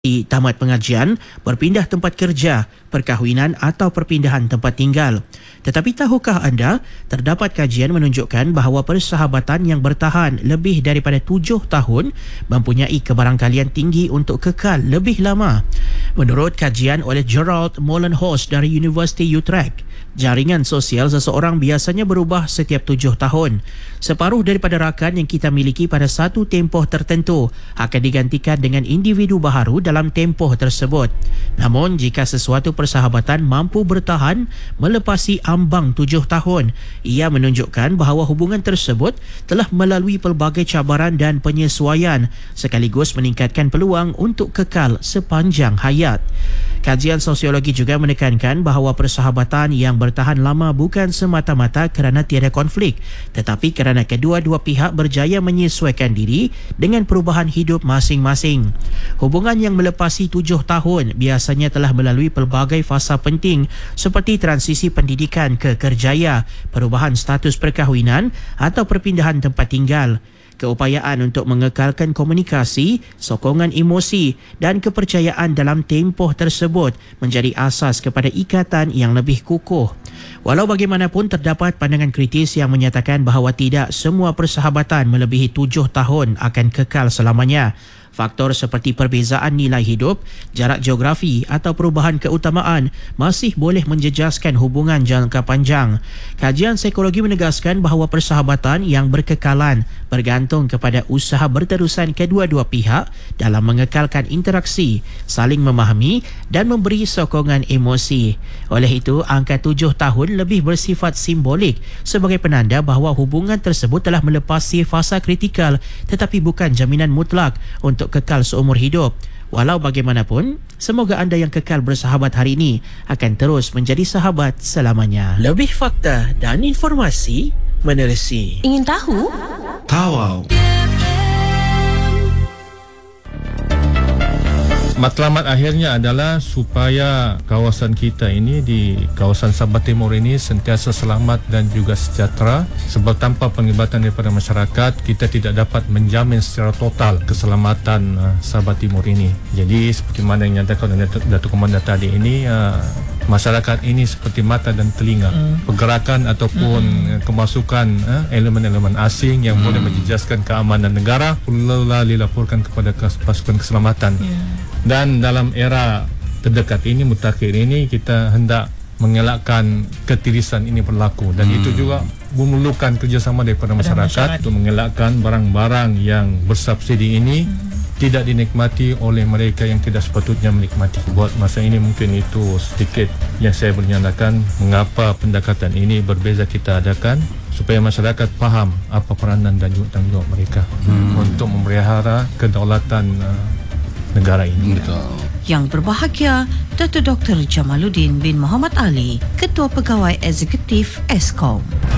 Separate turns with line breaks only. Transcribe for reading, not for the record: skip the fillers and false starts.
tamat pengajian, berpindah tempat kerja, perkahwinan atau perpindahan tempat tinggal. Tetapi tahukah anda, terdapat kajian menunjukkan bahawa persahabatan yang bertahan lebih daripada 7 tahun mempunyai kebarangkalian tinggi untuk kekal lebih lama. Menurut kajian oleh Gerald Molenhouse dari University Utrecht, jaringan sosial seseorang biasanya berubah setiap 7 tahun. Separuh daripada rakan yang kita miliki pada satu tempoh tertentu akan digantikan dengan individu baharu dalam tempoh tersebut. Namun, jika sesuatu persahabatan mampu bertahan melepasi ambang 7 tahun, ia menunjukkan bahawa hubungan tersebut telah melalui pelbagai cabaran dan penyesuaian sekaligus meningkatkan peluang untuk kekal sepanjang hayat. Kajian sosiologi juga menekankan bahawa persahabatan yang bertahan lama bukan semata-mata kerana tiada konflik, tetapi kerana kedua-dua pihak berjaya menyesuaikan diri dengan perubahan hidup masing-masing. Hubungan yang melepasi 7 tahun biasanya telah melalui pelbagai fasa penting seperti transisi pendidikan ke kerjaya, perubahan status perkahwinan atau perpindahan tempat tinggal. Keupayaan untuk mengekalkan komunikasi, sokongan emosi dan kepercayaan dalam tempoh tersebut menjadi asas kepada ikatan yang lebih kukuh. Walau bagaimanapun, terdapat pandangan kritis yang menyatakan bahawa tidak semua persahabatan melebihi 7 tahun akan kekal selamanya. Faktor seperti perbezaan nilai hidup, jarak geografi atau perubahan keutamaan masih boleh menjejaskan hubungan jangka panjang. Kajian psikologi menegaskan bahawa persahabatan yang berkekalan bergantung kepada usaha berterusan kedua-dua pihak dalam mengekalkan interaksi, saling memahami dan memberi sokongan emosi. Oleh itu, angka 7 tahun lebih bersifat simbolik sebagai penanda bahawa hubungan tersebut telah melepasi fasa kritikal tetapi bukan jaminan mutlak untuk kekal seumur hidup. Walau bagaimanapun, semoga anda yang kekal bersahabat hari ini akan terus menjadi sahabat selamanya. Lebih fakta dan informasi menerusi.
Ingin tahu?
Tawau.
Matlamat akhirnya adalah supaya kawasan kita ini di kawasan Sabah Timur ini sentiasa selamat dan juga sejahtera, sebab tanpa penglibatan daripada masyarakat kita tidak dapat menjamin secara total keselamatan Sabah Timur ini. Jadi seperti mana yang nyatakan oleh Datuk Komandan tadi ini, masyarakat ini seperti mata dan telinga. Pergerakan ataupun kemasukan elemen-elemen asing yang boleh menjejaskan keamanan negara perlulah dilaporkan kepada pasukan keselamatan. Dan dalam era terdekat ini, mutakhir ini, kita hendak mengelakkan ketirisan ini berlaku, dan itu juga memerlukan kerjasama daripada masyarakat untuk mengelakkan barang-barang yang bersubsidi ini tidak dinikmati oleh mereka yang tidak sepatutnya menikmati. Buat masa ini mungkin itu sedikit yang saya bernyatakan mengapa pendekatan ini berbeza kita adakan, supaya masyarakat faham apa peranan dan juga tanggungjawab mereka untuk memelihara kedaulatan negara ini.
Betul.
Yang berbahagia, Datuk Dr. Jamaluddin bin Muhammad Ali, Ketua Pegawai Eksekutif Eskom.